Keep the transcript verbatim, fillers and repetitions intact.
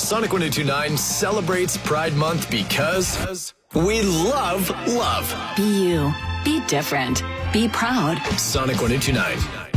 Sonic one oh two nine celebrates Pride Month because we love love. Be you. Be different. Be proud. Sonic one oh two nine.